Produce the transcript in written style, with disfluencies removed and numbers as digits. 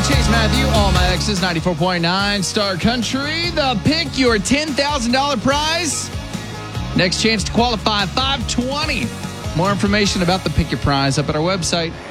Chase Matthew, all my exes, 94.9 Star Country. The pick, your $10,000 prize. Next chance to qualify, 520. More information about the Pick Your Prize up at our website,